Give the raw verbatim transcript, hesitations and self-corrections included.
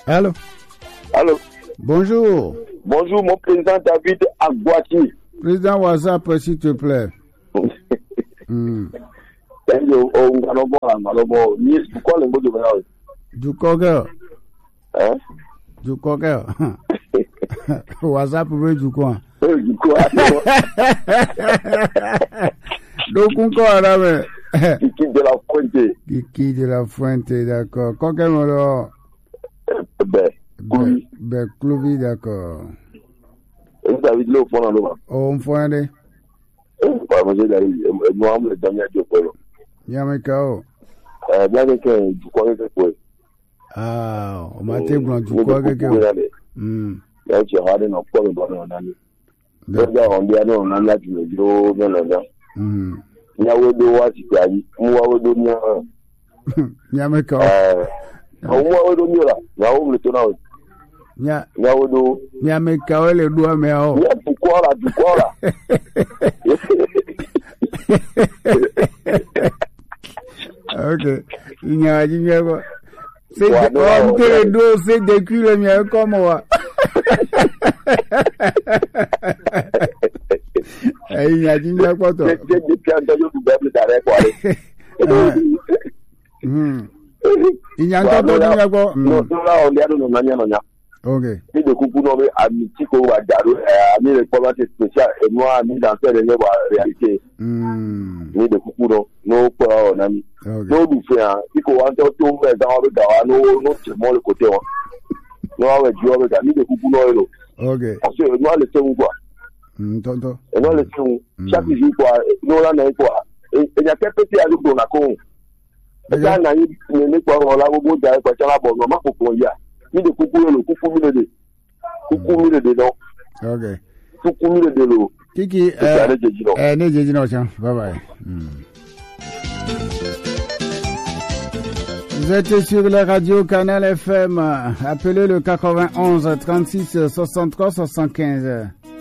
Allô? Allô? Bonjour. Bonjour, mon président David Agouati. Président WhatsApp, s'il te plaît. mm. Du coqueur. Hein? Du coqueur. WhatsApp veut du quoi? Du quoi? Donc, on quoi là, Kiki de la Fuente. Kiki de la Fuente, d'accord. Coqueur, alors. Ben, Clouvi. Ben, Clouvi, d'accord. David, là, au fond, là, là. Oh, on fait un Bah, moi, j'ai d'ailleurs, moi, on me donne du polo. Yamekao. Euh, bien que du quoi que quoi. Ah, on m'a dit blanc du quoi que quoi. Hum. Là, tu as dans quoi le bon on a. Donc, on dit, on a là, tu me dis, oh, bien là. Hum. Nyawe do wa ti ari, nyawe do nya. Yamekao. Euh, nyawe do nya la, nyawe le tona. Nya, nyawe do. Yamekao le doigt mais oh. Nya du quoi là, du quoi là. Ok. Il y a dit quoi? C'est on te le dos, c'est des culs mais comme moi. Il y a dit quoi toi? C'est depuis un temps du Bible d'arrêt quoi. Il y a encore d'autres quoi? Non, là on est à nos manières non ya. Ok. Si de coucou non mais amitié ko wa daro, ami le combat spécial et moi ami dans cette réalité. Hmm. Ni de coucou non, non quoi on ami. No du fait hein, si ko wa to to me dans le dawa no no tout mon le côté on. No avec Dieu avec ami de coucou non lo. Ok. Parce que moi le temps quoi. Hmm, tonton. Et non le temps chaque jour quoi, non là non quoi. Et il y a quelques petits à nous na ko. Et là na ni ni quoi on la go da quoi la bon maman ko ko ya. Mi de coucou le coucou mi de coucou mi de non. Ok. Coucou mi de lo. Kiki euh euh ne jeji no tiens. Bye bye. Vous êtes sur la radio Canal F M. Appelez le quatre-vingt-onze trente-six soixante-trois soixante-quinze.